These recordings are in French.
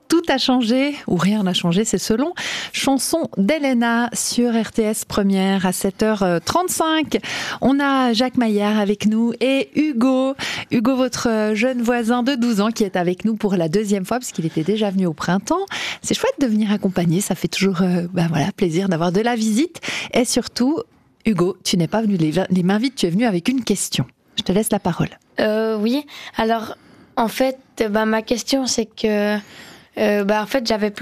Tout a changé, ou rien n'a changé, c'est selon. Chanson d'Elena sur RTS Première à 7h35. On a Jacques Maillard avec nous et Hugo. Hugo, votre jeune voisin de 12 ans qui est avec nous pour la deuxième fois, parce qu'il était déjà venu au printemps. C'est chouette de venir accompagner, ça fait toujours plaisir d'avoir de la visite. Et surtout, Hugo, tu n'es pas venu les mains vides, tu es venu avec une question. Je te laisse la parole. Oui, alors en fait, ma question c'est que en fait, j'avais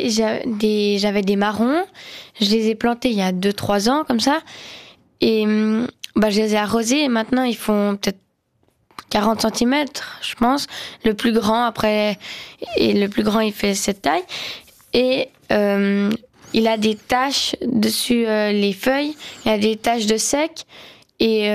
des marrons. Je les ai plantés il y a 2-3 ans, comme ça. Et je les ai arrosés et maintenant, ils font peut-être 40 cm, je pense. Le plus grand, il fait cette taille. Et il a des taches dessus les feuilles. Il a des taches de sec. Et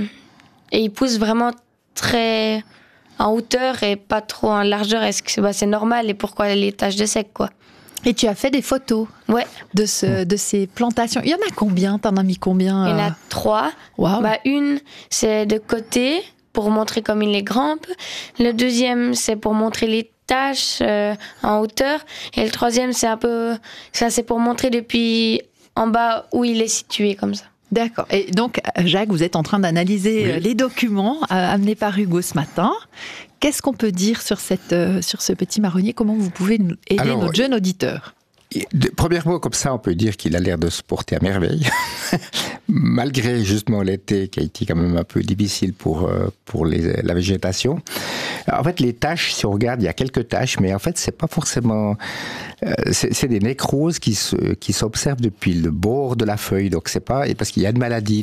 il pousse vraiment très en hauteur et pas trop en largeur. Est-ce que c'est normal et pourquoi les taches de sec, quoi? Et tu as fait des photos de ces plantations. Il y en a combien? T'en as mis combien? Il y en a 3. Wow. Une, c'est de côté pour montrer comme il est grand un peu. Le deuxième, c'est pour montrer les taches en hauteur. Et le troisième, c'est pour montrer depuis en bas où il est situé, comme ça. D'accord. Et donc, Jacques, vous êtes en train d'analyser les documents amenés par Hugo ce matin. Qu'est-ce qu'on peut dire sur ce petit marronnier? Comment vous pouvez aider notre jeune auditeur? Premièrement, comme ça, on peut dire qu'il a l'air de se porter à merveille, malgré justement l'été qui a été quand même un peu difficile pour la végétation. En fait, les taches, si on regarde, il y a quelques taches, mais en fait, c'est pas forcément... c'est des nécroses qui s'observent depuis le bord de la feuille. Donc, c'est pas... Parce qu'il y a une maladie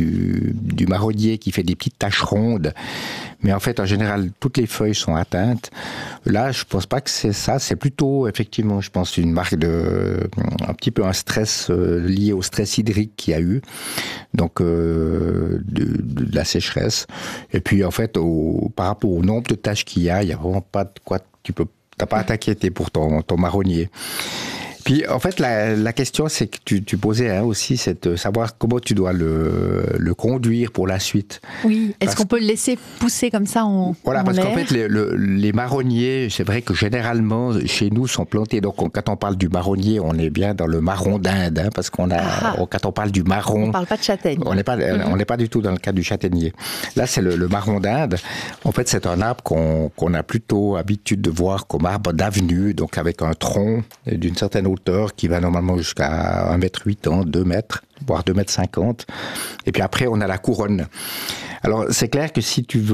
du marronnier qui fait des petites taches rondes. Mais en fait, en général, toutes les feuilles sont atteintes. Là, je pense pas que c'est ça. C'est plutôt, effectivement, je pense, une marque un petit peu un stress lié au stress hydrique qu'il y a eu. Donc, de la sécheresse. Et puis, en fait, par rapport au nombre de taches qu'il y a vraiment pas de quoi t'as pas à t'inquiéter pour ton marronnier. Puis, en fait, la question, c'est que tu posais aussi, c'est de savoir comment tu dois le conduire pour la suite. Oui, est-ce qu'on peut le laisser pousser comme ça en Voilà, parce l'air? qu'en fait, les marronniers, c'est vrai que généralement, chez nous, sont plantés. Donc, quand on parle du marronnier, on est bien dans le marron d'Inde, parce quand on parle du marron... On ne parle pas de châtaigne. On n'est pas du tout dans le cas du châtaignier. Là, c'est le marron d'Inde. En fait, c'est un arbre qu'on a plutôt habitude de voir comme arbre d'avenue, donc avec un tronc d'une certaine hauteur qui va normalement jusqu'à 1,80 m, 2 mètres, voire 2,50 m. Et puis après, on a la couronne. Alors, c'est clair que si tu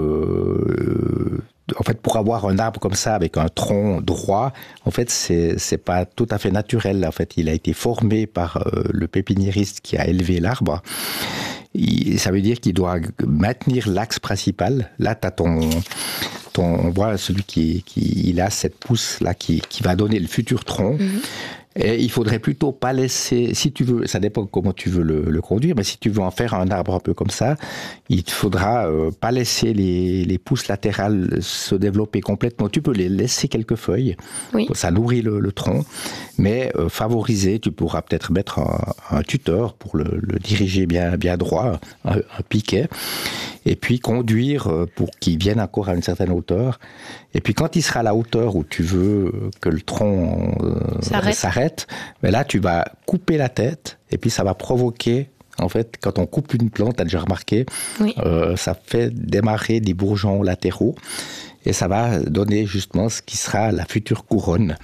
veux... en fait, pour avoir un arbre comme ça, avec un tronc droit, en fait, c'est pas tout à fait naturel. En fait, il a été formé par le pépiniériste qui a élevé l'arbre. Ça veut dire qu'il doit maintenir l'axe principal. Là, tu as on voit celui il a cette pousse là qui va donner le futur tronc. Et il faudrait plutôt pas laisser, si tu veux, ça dépend comment tu veux le conduire, mais si tu veux en faire un arbre un peu comme ça, il faudra pas laisser les pousses latérales se développer complètement. Tu peux les laisser quelques feuilles, ça nourrit le tronc, mais favoriser, tu pourras peut-être mettre un tuteur pour le diriger bien droit, un piquet, et puis conduire pour qu'il vienne encore à une certaine hauteur. Et puis quand il sera à la hauteur où tu veux que le tronc s'arrête, mais là tu vas couper la tête et puis ça va provoquer, en fait, quand on coupe une plante, tu as déjà remarqué, ça fait démarrer des bourgeons latéraux et ça va donner justement ce qui sera la future couronne.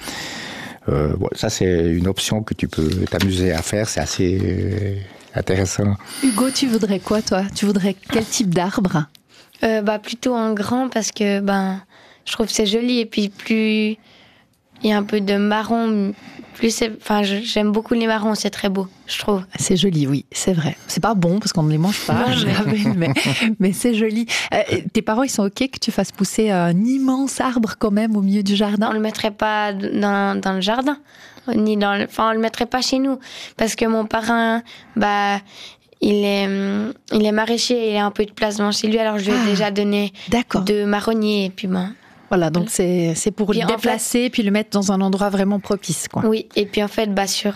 Ça c'est une option que tu peux t'amuser à faire, c'est assez intéressant. Hugo, tu voudrais quoi toi? Tu voudrais quel type d'arbre? Plutôt en grand parce que je trouve que c'est joli et puis plus il y a un peu de marron, j'aime beaucoup les marrons, c'est très beau, je trouve. C'est joli, oui, c'est vrai. C'est pas bon parce qu'on ne les mange pas, mais c'est joli. Tes parents, ils sont OK que tu fasses pousser un immense arbre quand même au milieu du jardin? On le mettrait pas dans le jardin, on le mettrait pas chez nous parce que mon parrain, il est maraîcher, il a un peu de place devant chez lui, alors je lui ai déjà donné 2 marronniers et puis Voilà, donc c'est pour le déplacer puis le mettre dans un endroit vraiment propice, quoi. Oui, et puis en fait, sur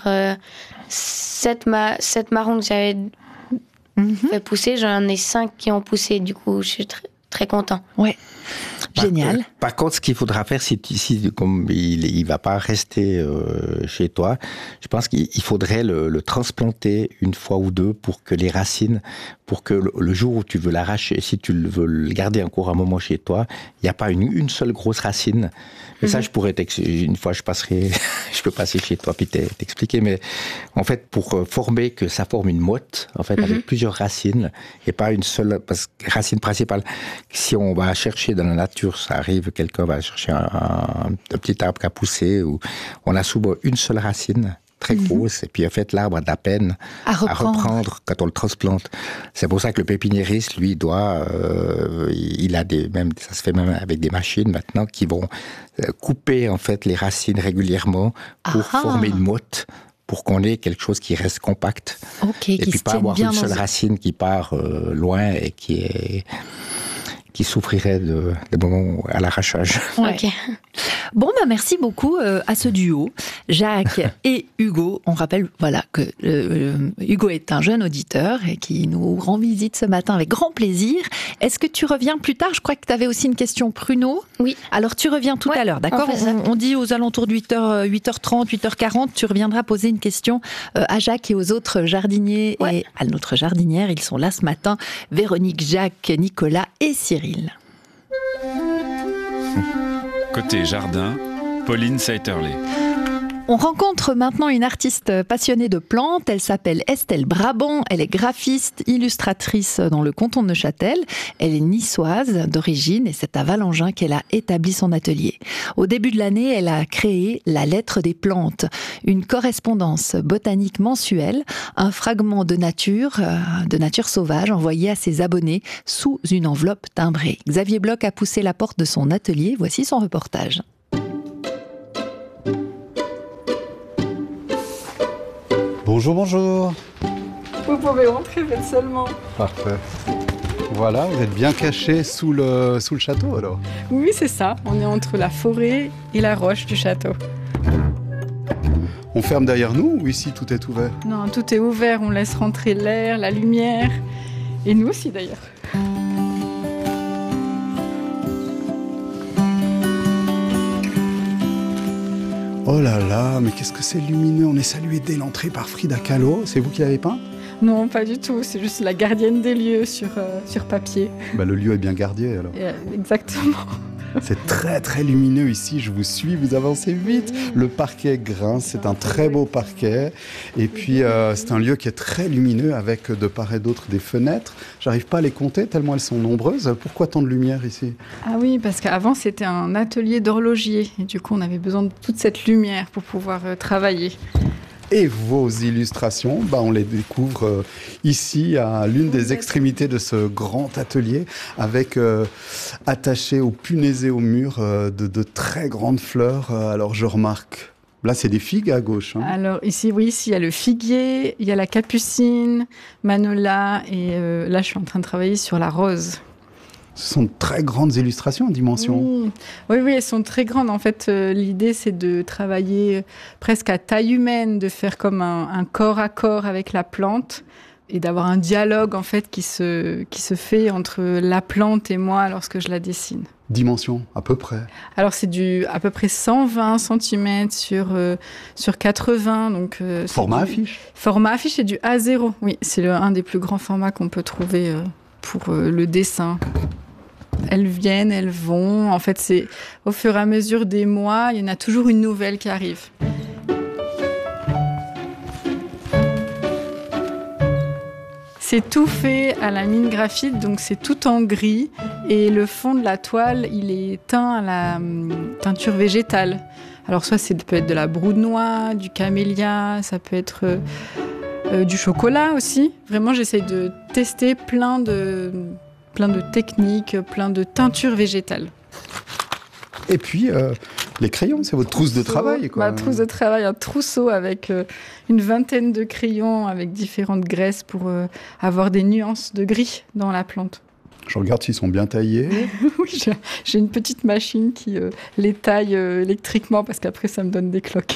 7 marrons que j'avais fait pousser, j'en ai 5 qui ont poussé, du coup, je suis très, très content. Ouais. Génial. Par contre, ce qu'il faudra faire, si comme il va pas rester chez toi, je pense qu'il faudrait le transplanter une fois ou deux pour que les racines, pour que le jour où tu veux l'arracher, si tu veux le garder encore un moment chez toi, il n'y a pas une seule grosse racine. Mais ça, je pourrais une fois je peux passer chez toi puis t'expliquer. Mais en fait, pour former que ça forme une motte, en fait, avec plusieurs racines et pas une seule racine principale. Si on va chercher dans la nature, ça arrive, quelqu'un va chercher un petit arbre qui a poussé, où on a souvent une seule racine très grosse, et puis en fait l'arbre a de la peine à reprendre quand on le transplante. C'est pour ça que le pépiniériste, lui, il a ça se fait même avec des machines maintenant qui vont couper en fait les racines régulièrement pour former une motte, pour qu'on ait quelque chose qui reste compact. Okay, et puis pas avoir une seule racine qui part loin et qui souffrirait de moments à l'arrachage. Ouais. Okay. Bon, merci beaucoup à ce duo, Jacques et Hugo. On rappelle que Hugo est un jeune auditeur et qui nous rend visite ce matin avec grand plaisir. Est-ce que tu reviens plus tard? Je crois que tu avais aussi une question pruneau. Oui. Alors tu reviens tout à l'heure, d'accord? On dit aux alentours de 8h30, 8h40, tu reviendras poser une question à Jacques et aux autres jardiniers et à notre jardinière. Ils sont là ce matin, Véronique, Jacques, Nicolas et Cyril. Côté jardin, Pauline Seiterlé. On rencontre maintenant une artiste passionnée de plantes. Elle s'appelle Estelle Brabant. Elle est graphiste, illustratrice dans le canton de Neuchâtel. Elle est niçoise d'origine et c'est à Valangin qu'elle a établi son atelier. Au début de l'année, elle a créé La Lettre des plantes, une correspondance botanique mensuelle, un fragment de nature sauvage envoyé à ses abonnés sous une enveloppe timbrée. Xavier Bloch a poussé la porte de son atelier. Voici son reportage. Bonjour, bonjour. Vous pouvez rentrer, faites seulement. Parfait. Voilà, vous êtes bien caché sous le château alors? Oui, c'est ça. On est entre la forêt et la roche du château. On ferme derrière nous ou ici tout est ouvert? Non, tout est ouvert. On laisse rentrer l'air, la lumière. Et nous aussi d'ailleurs. Oh là là, mais qu'est-ce que c'est lumineux. On est salué dès l'entrée par Frida Kahlo. C'est vous qui l'avez peint? Non, pas du tout. C'est juste la gardienne des lieux sur papier. Le lieu est bien gardé alors. Exactement. C'est très très lumineux ici, je vous suis, vous avancez vite. Le parquet grince, c'est un très beau parquet. Et puis c'est un lieu qui est très lumineux avec de part et d'autre des fenêtres. J'arrive pas à les compter tellement elles sont nombreuses. Pourquoi tant de lumière ici? Ah oui, parce qu'avant c'était un atelier d'horloger. Et du coup on avait besoin de toute cette lumière pour pouvoir travailler. Et vos illustrations, on les découvre ici à l'une des extrémités de ce grand atelier avec attaché ou punaisé au mur de très grandes fleurs. Alors je remarque, là c'est des figues à gauche. Hein. Alors ici il y a le figuier, il y a la capucine, Manola et là je suis en train de travailler sur la rose. Ce sont de très grandes illustrations en dimension. Oui, elles sont très grandes. En fait, l'idée, c'est de travailler presque à taille humaine, de faire comme un corps à corps avec la plante et d'avoir un dialogue en fait qui se fait entre la plante et moi lorsque je la dessine. Dimension, à peu près? Alors, c'est à peu près 120 cm sur 80. Donc, format affiche? Format affiche, c'est du A0. Oui, c'est un des plus grands formats qu'on peut trouver pour le dessin. Elles viennent, elles vont. En fait, c'est au fur et à mesure des mois, il y en a toujours une nouvelle qui arrive. C'est tout fait à la mine graphite, donc c'est tout en gris. Et le fond de la toile, il est teint à la teinture végétale. Alors soit ça peut être de la broue de noix, du camélia, ça peut être du chocolat aussi. Vraiment, j'essaye de tester plein de techniques, plein de teintures végétales. Et puis, les crayons, c'est votre trousse de travail, quoi. Ma trousse de travail, un trousseau avec une vingtaine de crayons avec différentes graisses pour avoir des nuances de gris dans la plante. Je regarde s'ils sont bien taillés. Oui, j'ai une petite machine qui les taille électriquement parce qu'après, ça me donne des cloques.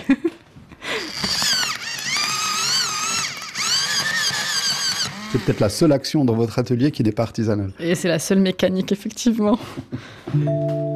C'est peut-être la seule action dans votre atelier qui n'est pas artisanale. Et c'est la seule mécanique, effectivement.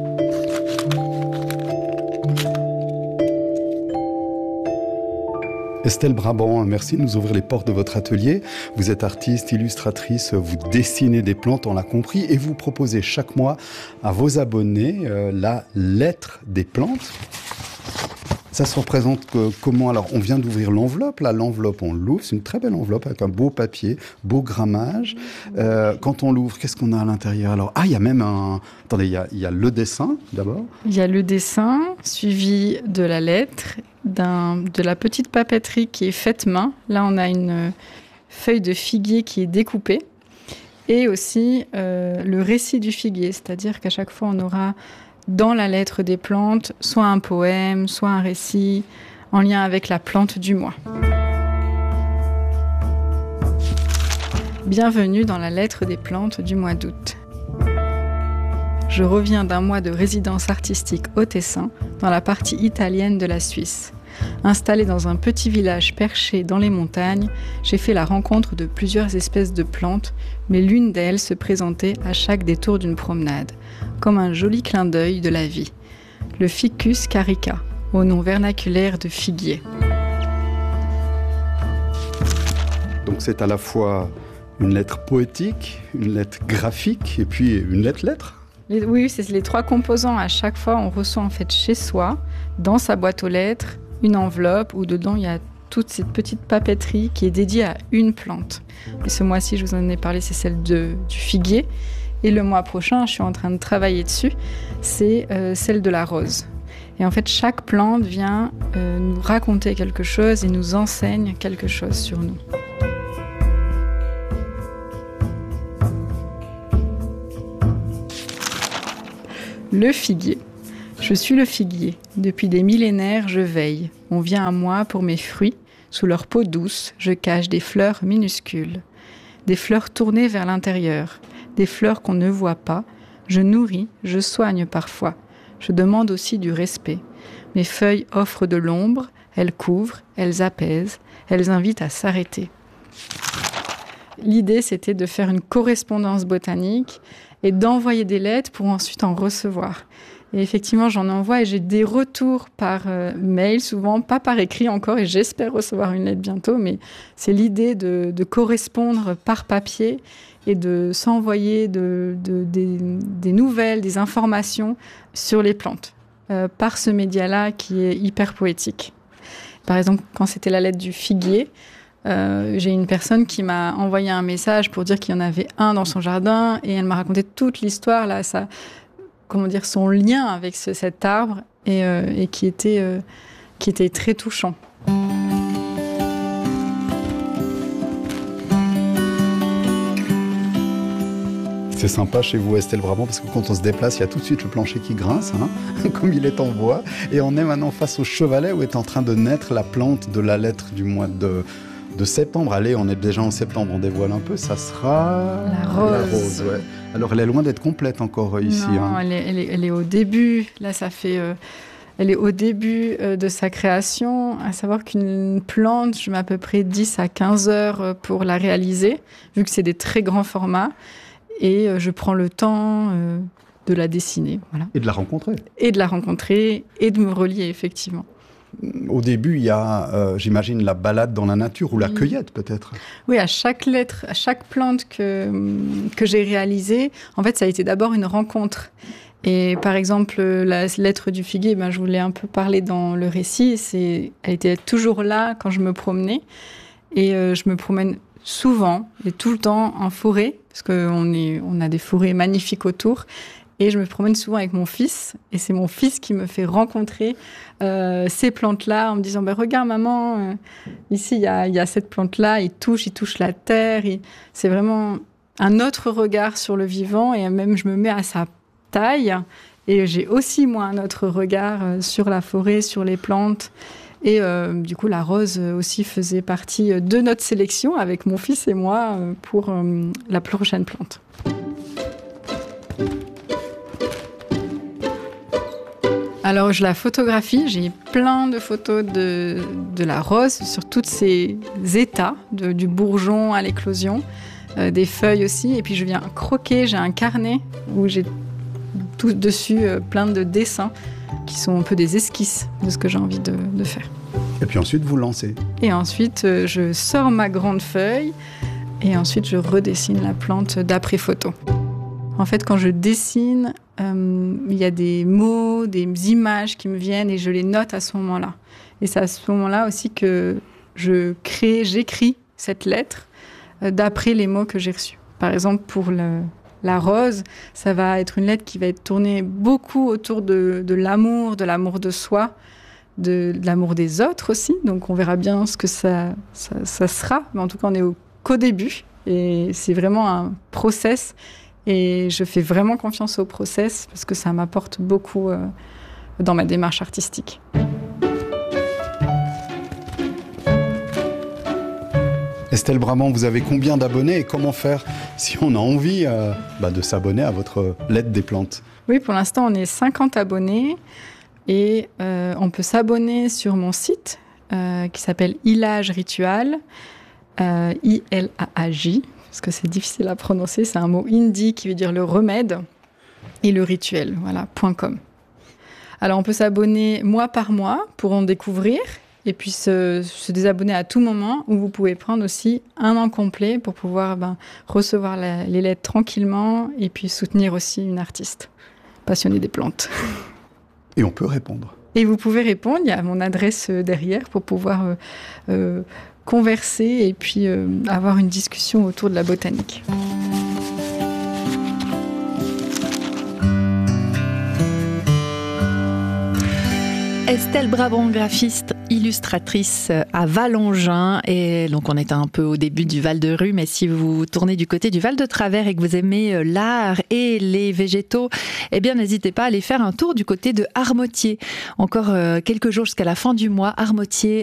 Estelle Brabant, merci de nous ouvrir les portes de votre atelier. Vous êtes artiste, illustratrice, vous dessinez des plantes, on l'a compris, et vous proposez chaque mois à vos abonnés la lettre des plantes. Ça se représente comment? Alors, on vient d'ouvrir l'enveloppe. Là, l'enveloppe, on l'ouvre. C'est une très belle enveloppe avec un beau papier, beau grammage. Quand on l'ouvre, qu'est-ce qu'on a à l'intérieur? Alors, il y a même un... Attendez, il y a le dessin, d'abord. Il y a le dessin, suivi de la lettre, de la petite papeterie qui est faite main. Là, on a une feuille de figuier qui est découpée. Et aussi le récit du figuier. C'est-à-dire qu'à chaque fois, on aura... dans la lettre des plantes, soit un poème, soit un récit en lien avec la plante du mois. Bienvenue dans la lettre des plantes du mois d'août. Je reviens d'un mois de résidence artistique au Tessin, dans la partie italienne de la Suisse. Installée dans un petit village perché dans les montagnes, j'ai fait la rencontre de plusieurs espèces de plantes, mais l'une d'elles se présentait à chaque détour d'une promenade, comme un joli clin d'œil de la vie. Le Ficus carica, au nom vernaculaire de figuier. Donc c'est à la fois une lettre poétique, une lettre graphique et puis une lettre-lettre. Oui, c'est les trois composants. À chaque fois, on reçoit en fait chez soi, dans sa boîte aux lettres, une enveloppe où dedans il y a toute cette petite papeterie qui est dédiée à une plante. Et ce mois-ci, je vous en ai parlé, c'est celle du figuier. Et le mois prochain, je suis en train de travailler dessus, c'est celle de la rose. Et en fait, chaque plante vient nous raconter quelque chose et nous enseigne quelque chose sur nous. Le figuier. Je suis le figuier. Depuis des millénaires, je veille. On vient à moi pour mes fruits. Sous leur peau douce, je cache des fleurs minuscules. Des fleurs tournées vers l'intérieur. Des fleurs qu'on ne voit pas. Je nourris, je soigne parfois. Je demande aussi du respect. Mes feuilles offrent de l'ombre. Elles couvrent, elles apaisent. Elles invitent à s'arrêter. L'idée, c'était de faire une correspondance botanique et d'envoyer des lettres pour ensuite en recevoir. Et effectivement, j'en envoie et j'ai des retours par mail, souvent pas par écrit encore, et j'espère recevoir une lettre bientôt, mais c'est l'idée de correspondre par papier et de s'envoyer des nouvelles, des informations sur les plantes, par ce média-là qui est hyper poétique. Par exemple, quand c'était la lettre du figuier, j'ai une personne qui m'a envoyé un message pour dire qu'il y en avait un dans son jardin et elle m'a raconté toute l'histoire, là, son lien avec cet arbre et qui était très touchant. C'est sympa chez vous, Estelle Brabant, parce que quand on se déplace, il y a tout de suite le plancher qui grince, comme il est en bois. Et on est maintenant face au chevalet où est en train de naître la plante de la lettre du mois de septembre. Allez, on est déjà en septembre, on dévoile un peu, ça sera... La rose. Ouais. Alors, elle est loin d'être complète encore ici. Non, elle est au début. Là, elle est au début de sa création. À savoir qu'une plante, je mets à peu près 10 à 15 heures pour la réaliser, vu que c'est des très grands formats. Et je prends le temps de la dessiner. Voilà. Et de la rencontrer. Et de me relier, effectivement. Au début, il y a, j'imagine, la balade dans la nature ou la cueillette, peut-être. Oui, à chaque lettre, à chaque plante que j'ai réalisée, en fait, ça a été d'abord une rencontre. Et par exemple, la lettre du figuier, je voulais un peu parler dans le récit. Elle était toujours là quand je me promenais. Et je me promène souvent et tout le temps en forêt, parce qu'on a des forêts magnifiques autour. Et je me promène souvent avec mon fils, et c'est mon fils qui me fait rencontrer ces plantes-là, en me disant regarde maman, ici il y a cette plante-là, il touche la terre. C'est vraiment un autre regard sur le vivant, et même je me mets à sa taille, et j'ai aussi moi un autre regard sur la forêt, sur les plantes. Et du coup, la rose aussi faisait partie de notre sélection avec mon fils et moi pour la prochaine plante. Alors, je la photographie. J'ai plein de photos de la rose sur tous ces états, du bourgeon à l'éclosion, des feuilles aussi. Et puis, je viens croquer. J'ai un carnet où j'ai tout dessus plein de dessins qui sont un peu des esquisses de ce que j'ai envie de faire. Et puis ensuite, vous lancez. Et ensuite, je sors ma grande feuille et ensuite, je redessine la plante d'après photo. En fait, quand je dessine, il y a des mots, des images qui me viennent et je les note à ce moment-là. Et c'est à ce moment-là aussi que j'écris cette lettre d'après les mots que j'ai reçus. Par exemple, pour la rose, ça va être une lettre qui va être tournée beaucoup autour de l'amour de soi, de l'amour des autres aussi. Donc on verra bien ce que ça sera. Mais en tout cas, on est qu'au début. Et c'est vraiment un process. Et je fais vraiment confiance au process parce que ça m'apporte beaucoup dans ma démarche artistique. Estelle Brabant, vous avez combien d'abonnés et comment faire si on a envie de s'abonner à votre lettre des plantes? Oui, pour l'instant, on est 50 abonnés et on peut s'abonner sur mon site qui s'appelle Ilage Ritual, I-L-A-A-J, parce que c'est difficile à prononcer, c'est un mot hindi qui veut dire le remède et le rituel, voilà, .com. Alors on peut s'abonner mois par mois pour en découvrir et puis se désabonner à tout moment, où vous pouvez prendre aussi un an complet pour pouvoir recevoir les lettres tranquillement et puis soutenir aussi une artiste passionnée des plantes. Et on peut répondre. Et vous pouvez répondre, il y a mon adresse derrière pour pouvoir converser et puis avoir une discussion autour de la botanique. Estelle Brabant, graphiste, illustratrice à Vallongin. Et donc, on est un peu au début du Val de Rue, mais si vous tournez du côté du Val de Travers et que vous aimez l'art et les végétaux, eh bien, n'hésitez pas à aller faire un tour du côté de Armotier. Encore quelques jours jusqu'à la fin du mois, Armotier